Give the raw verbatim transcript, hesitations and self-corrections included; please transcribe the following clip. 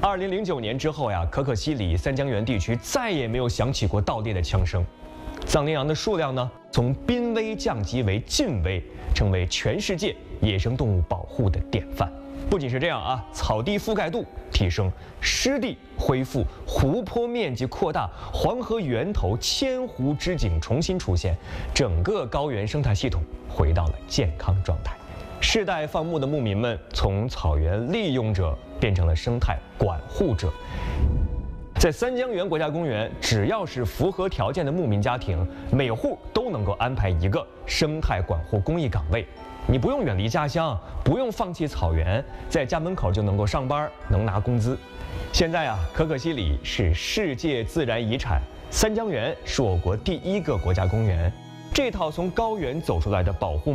二零零九年之后呀，可可西里三江源地区再也没有响起过盗猎的枪声。藏羚羊的数量呢，从濒危降级为近危，成为全世界野生动物保护的典范。不仅是这样啊，草地覆盖度提升，湿地恢复，湖泊面积扩大，黄河源头千湖之景重新出现，整个高原生态系统回到了健康状态。世代放牧的牧民们从草原利用者变成了生态管护者。在三江源国家公园，只要是符合条件的牧民家庭，每户都能够安排一个生态管护公益岗位。你不用远离家乡，不用放弃草原，在家门口就能够上班，能拿工资。现在啊，可可西里是世界自然遗产，三江源是我国第一个国家公园。这套从高原走出来的保护